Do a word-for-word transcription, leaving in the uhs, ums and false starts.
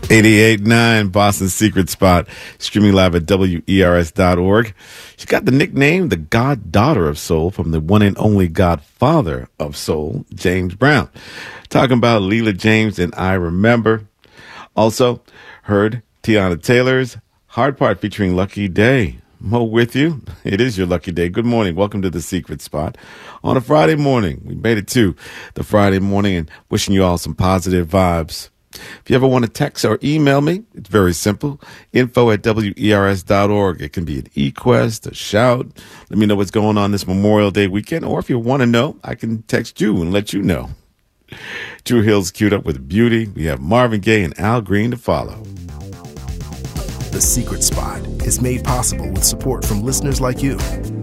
eighty-eight point nine Boston's Secret Spot, streaming live at W E R S dot org. She got the nickname the Goddaughter of Soul from the one and only Godfather of Soul, James Brown. Talking about Leela James and I Remember. Also heard Tiana Taylor's Hard Part featuring Lucky Day. Mo with you. It is your lucky day. Good morning. Welcome to the Secret Spot on a Friday morning. We made it to the Friday morning and wishing you all some positive vibes. If you ever want to text or email me, it's very simple. Info at W E R S dot org. It can be an e-quest, a shout. Let me know what's going on this Memorial Day weekend. Or if you want to know, I can text you and let you know. Drew Hill's queued up with Beauty. We have Marvin Gaye and Al Green to follow. The Secret Spot is made possible with support from listeners like you.